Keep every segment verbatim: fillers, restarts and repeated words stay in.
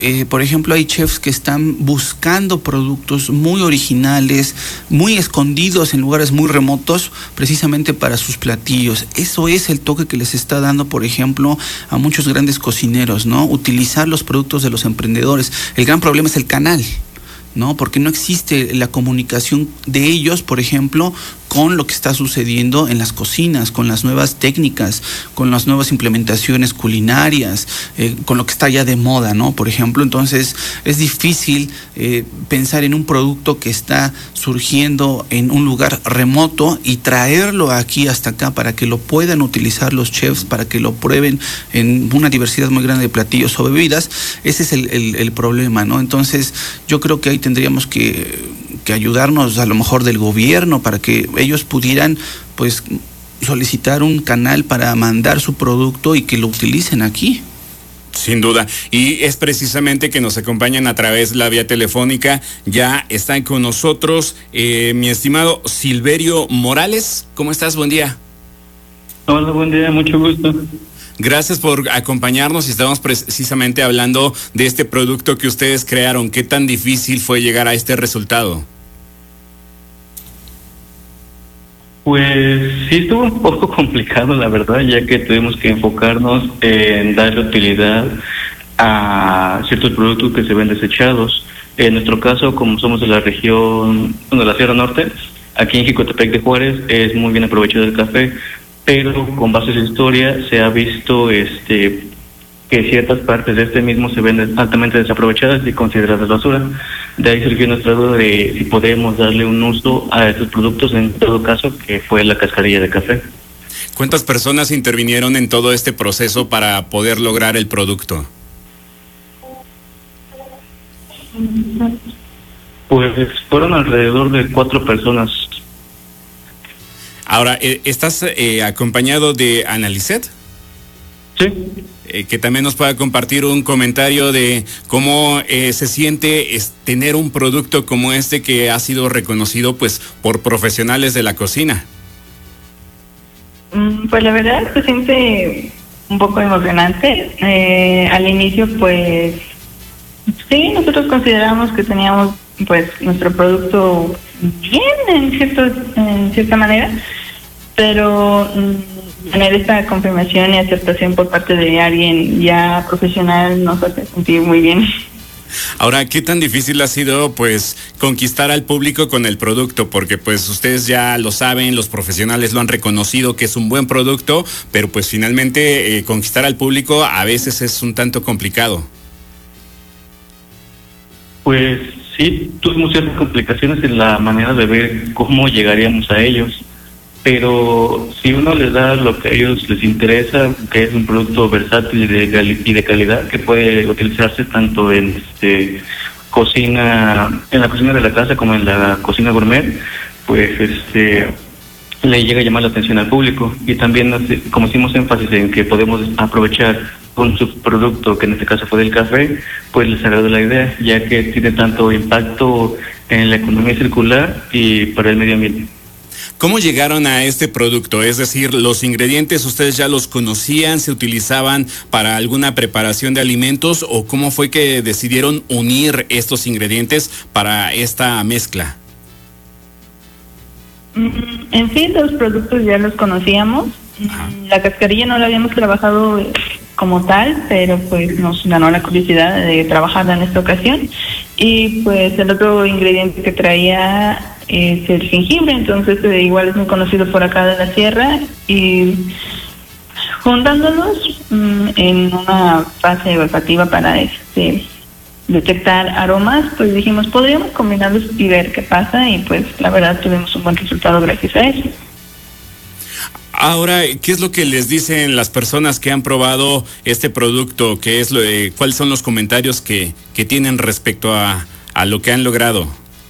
Eh, por ejemplo, hay chefs que están buscando productos muy originales, muy escondidos en lugares muy remotos, precisamente para sus platillos. Eso es el toque que les está dando, por ejemplo, a muchos grandes cocineros, ¿no? Utilizar los productos de los emprendedores. El gran problema es el canal, ¿no? Porque no existe la comunicación de ellos, por ejemplo, con lo que está sucediendo en las cocinas, con las nuevas técnicas, con las nuevas implementaciones culinarias, eh, con lo que está ya de moda, ¿no? Por ejemplo, entonces es difícil eh, pensar en un producto que está surgiendo en un lugar remoto y traerlo aquí hasta acá para que lo puedan utilizar los chefs, para que lo prueben en una diversidad muy grande de platillos o bebidas. Ese es el, el, el problema, ¿no? Entonces yo creo que ahí tendríamos que, que ayudarnos a lo mejor del gobierno para que ellos pudieran pues solicitar un canal para mandar su producto y que lo utilicen aquí. Sin duda, y es precisamente que nos acompañan a través de la vía telefónica. Ya están con nosotros eh, mi estimado Silverio Morales. ¿Cómo estás? Buen día. Hola, buen día, mucho gusto. Gracias por acompañarnos y estamos precisamente hablando de este producto que ustedes crearon. ¿Qué tan difícil fue llegar a este resultado? Pues sí estuvo un poco complicado, la verdad, ya que tuvimos que enfocarnos en darle utilidad a ciertos productos que se ven desechados. En nuestro caso, como somos de la región, bueno, de la Sierra Norte, aquí en Jicotepec de Juárez es muy bien aprovechado el café, pero con bases de historia se ha visto este que ciertas partes de este mismo se ven altamente desaprovechadas y consideradas basura. De ahí surgió nuestra duda de si podemos darle un uso a estos productos, en todo caso, que fue la cascarilla de café. ¿Cuántas personas intervinieron en todo este proceso para poder lograr el producto? Pues fueron alrededor de cuatro personas. Ahora, ¿estás eh, acompañado de Analicet? Sí. Eh, que también nos pueda compartir un comentario de cómo eh, se siente es, tener un producto como este que ha sido reconocido pues por profesionales de la cocina. Mm, pues la verdad se siente un poco emocionante. Eh, al inicio pues sí, nosotros consideramos que teníamos pues nuestro producto bien en cierto, en cierta manera, pero mm, tener esta confirmación y aceptación por parte de alguien ya profesional nos hace sentir muy bien. Ahora, ¿qué tan difícil ha sido pues conquistar al público con el producto? Porque pues ustedes ya lo saben, los profesionales lo han reconocido que es un buen producto, pero pues finalmente eh, conquistar al público a veces es un tanto complicado. Pues sí, tuvimos ciertas complicaciones en la manera de ver cómo llegaríamos a ellos, pero si uno les da lo que a ellos les interesa, que es un producto versátil y de, y de calidad, que puede utilizarse tanto en este cocina, en la cocina de la casa como en la cocina gourmet, pues este le llega a llamar la atención al público. Y también, como hicimos énfasis en que podemos aprovechar un subproducto, que en este caso fue del café, pues les agradó la idea, ya que tiene tanto impacto en la economía circular y para el medio ambiente. ¿Cómo llegaron a este producto? Es decir, ¿los ingredientes ustedes ya los conocían, se utilizaban para alguna preparación de alimentos o cómo fue que decidieron unir estos ingredientes para esta mezcla? En sí, los productos ya los conocíamos. Ajá. La cascarilla no la habíamos trabajado como tal, pero pues nos ganó la curiosidad de trabajarla en esta ocasión. Y pues el otro ingrediente que traía es el jengibre, entonces eh, igual es muy conocido por acá de la sierra, y juntándolos mmm, en una fase olfativa para este detectar aromas, pues dijimos podríamos combinarlos y ver qué pasa, y pues la verdad tuvimos un buen resultado gracias a eso. Ahora, ¿qué es lo que les dicen las personas que han probado este producto? ¿Qué es lo, eh, ¿Cuáles son los comentarios que, que tienen respecto a, a lo que han logrado?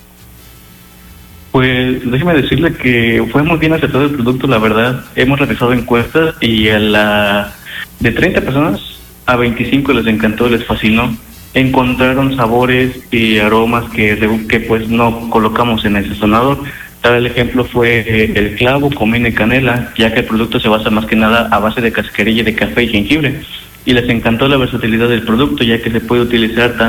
Pues déjeme decirle que fue muy bien aceptado el producto, la verdad. Hemos realizado encuestas y a la de treinta personas a veinticinco les encantó, les fascinó. Encontraron sabores y aromas que, que pues no colocamos en el sazonador. Tal el ejemplo fue eh, el clavo, comino y canela, ya que el producto se basa más que nada a base de cascarilla de café y jengibre. Y les encantó la versatilidad del producto, ya que se puede utilizar tanto